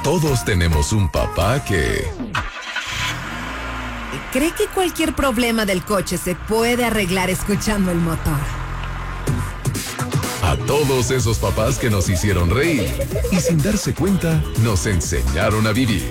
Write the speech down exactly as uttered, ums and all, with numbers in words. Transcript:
Todos tenemos un papá que... ¿Cree que cualquier problema del coche se puede arreglar escuchando el motor? A todos esos papás que nos hicieron reír y sin darse cuenta nos enseñaron a vivir.